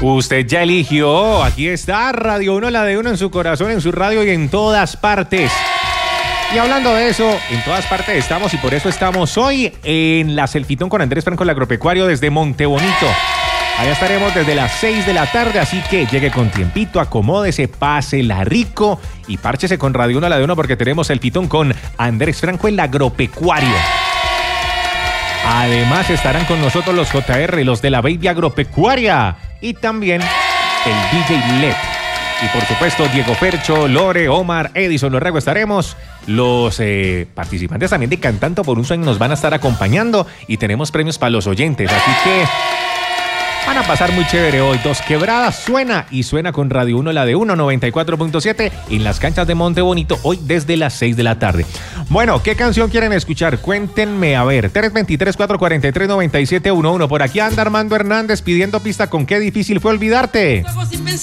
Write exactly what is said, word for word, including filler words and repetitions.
Usted ya eligió, aquí está Radio uno, la de uno en su corazón, en su radio y en todas partes. Y hablando de eso, en todas partes estamos y por eso estamos hoy en la Selfitón con Andrés Franco, el agropecuario desde Montebonito. Allá estaremos desde las seis de la tarde, así que llegue con tiempito, acomódese, pásela rico y párchese con Radio uno, la de uno, porque tenemos Selfitón con Andrés Franco, el agropecuario. Además estarán con nosotros los J R, los de la Baby Agropecuaria, y también el D J L E D. Y por supuesto Diego Percho, Lore, Omar, Edison Lorrego estaremos. Los eh, participantes también de Cantando por un Sueño nos van a estar acompañando y tenemos premios para los oyentes, así que van a pasar muy chévere hoy. Dos Quebradas suena y suena con Radio uno, la de uno, noventa y cuatro punto siete en las canchas de Montebonito, hoy desde las seis de la tarde. Bueno, ¿qué canción quieren escuchar? Cuéntenme, a ver, tres dos tres, cuatro cuatro tres, nueve siete uno uno. Por aquí anda Armando Hernández pidiendo pista con Qué difícil fue olvidarte.